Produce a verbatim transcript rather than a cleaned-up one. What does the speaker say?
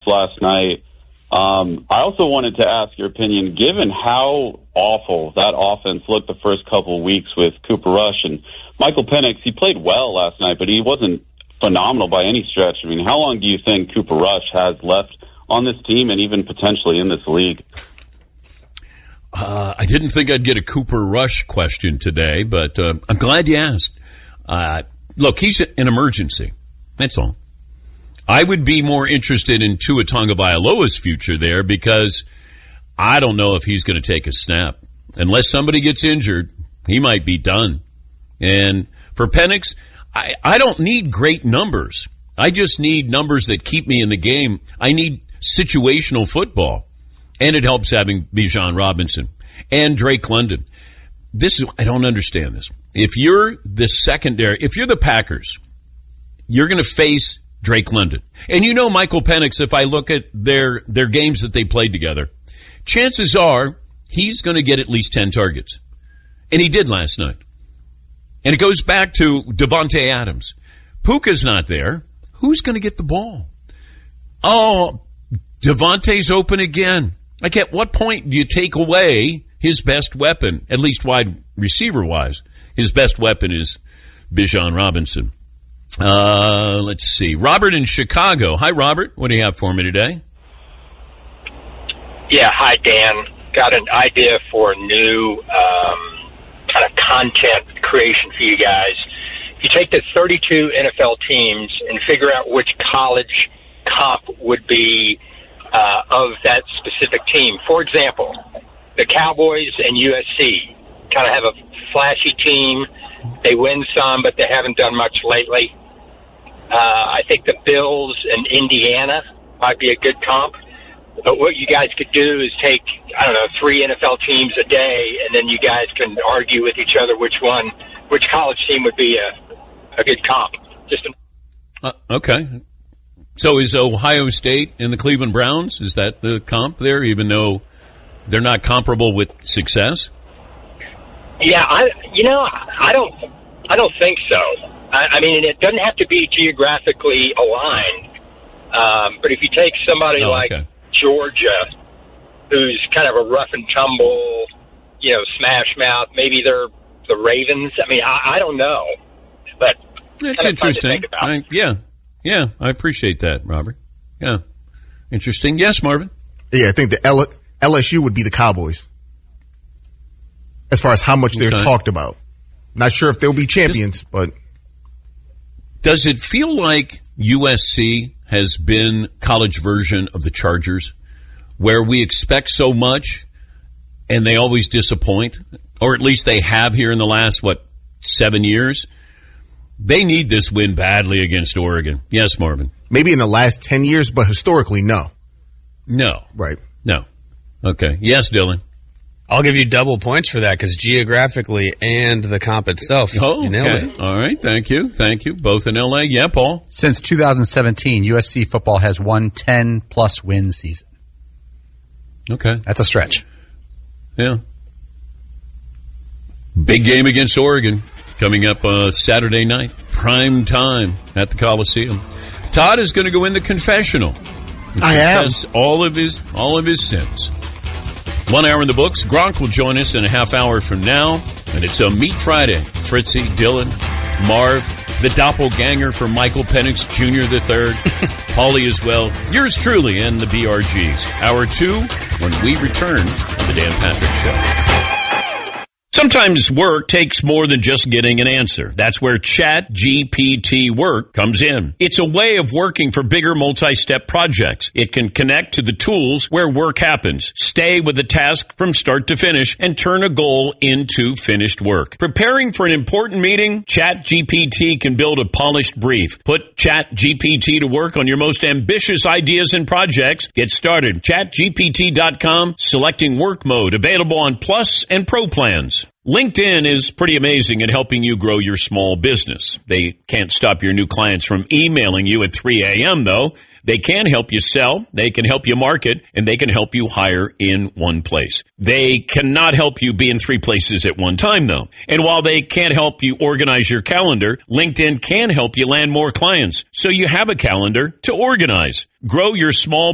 last night. Um, I also wanted to ask your opinion, given how awful that offense looked the first couple of weeks with Cooper Rush and Michael Penix. He played well last night, but he wasn't phenomenal by any stretch. I mean, how long do you think Cooper Rush has left on this team and even potentially in this league? Uh, I didn't think I'd get a Cooper Rush question today, but uh, I'm glad you asked. Uh, look, he's an emergency. That's all. I would be more interested in Tua Tagovailoa's future there because I don't know if he's going to take a snap. Unless somebody gets injured, he might be done. And for Penix, I, I don't need great numbers. I just need numbers that keep me in the game. I need situational football. And it helps having Bijan Robinson and Drake London. This is, I don't understand this. If you're the secondary, if you're the Packers, you're going to face Drake London. And you know Michael Penix, if I look at their, their games that they played together, chances are he's going to get at least ten targets. And he did last night. And it goes back to Devontae Adams. Puka's not there. Who's going to get the ball? Oh, Devontae's open again. Like, at what point do you take away his best weapon, at least wide receiver-wise? His best weapon is Bijan Robinson. Uh, let's see. Robert in Chicago. Hi, Robert. What do you have for me today? Yeah, hi, Dan. Got an idea for a new um, kind of content creation for you guys. You take the thirty-two N F L teams and figure out which college comp would be uh, of that specific team. For example, the Cowboys and U S C kind of have a flashy team. They win some, but they haven't done much lately. Uh, I think the Bills and Indiana might be a good comp. But what you guys could do is take, I don't know, three N F L teams a day, and then you guys can argue with each other which one, which college team would be a, a good comp. Just a- uh, okay. So is Ohio State and the Cleveland Browns, is that the comp there, even though they're not comparable with success? Yeah, I, you know, I don't, I don't think so. I, I mean, it doesn't have to be geographically aligned. Um, but if you take somebody oh, like okay. Georgia, who's kind of a rough and tumble, you know, smash mouth, maybe they're the Ravens. I mean, I, I don't know, but that's interesting. I, yeah, yeah, I appreciate that, Robert. Yeah, interesting. Yes, Marvin. Yeah, I think the L- L S U would be the Cowboys. As far as how much they're okay. talked about. Not sure if they'll be champions, does, but. Does it feel like U S C has been college version of the Chargers, where we expect so much and they always disappoint? Or at least they have here in the last, what, seven years? They need this win badly against Oregon. Yes, Marvin. Maybe in the last ten years, but historically, no. No. Right. No. Okay. Yes, Dylan. I'll give you double points for that because geographically and the comp itself. Oh, okay. All right. Thank you. Thank you. Both in L A. Yeah, Paul. Since two thousand seventeen, U S C football has won ten-plus win season. Okay. That's a stretch. Yeah. Big game against Oregon coming up uh, Saturday night. Prime time at the Coliseum. Todd is going to go in the confessional. I am. all of his all of his sins. One hour in the books. Gronk will join us in a half hour from now. And it's a Meat Friday. Fritzy, Dylan, Marv, the doppelganger for Michael Penix Junior the third, Paulie as well. Yours truly and the B R Gs. Hour two when we return on the Dan Patrick Show. Sometimes work takes more than just getting an answer. That's where Chat G P T Work comes in. It's a way of working for bigger multi-step projects. It can connect to the tools where work happens, stay with the task from start to finish, and turn a goal into finished work. Preparing for an important meeting? Chat G P T can build a polished brief. Put Chat G P T to work on your most ambitious ideas and projects. Get started. Chat G P T dot com, selecting work mode, available on Plus and Pro plans. LinkedIn is pretty amazing at helping you grow your small business. They can't stop your new clients from emailing you at three a.m., though. They can help you sell, they can help you market, and they can help you hire in one place. They cannot help you be in three places at one time, though. And while they can't help you organize your calendar, LinkedIn can help you land more clients, so you have a calendar to organize. Grow your small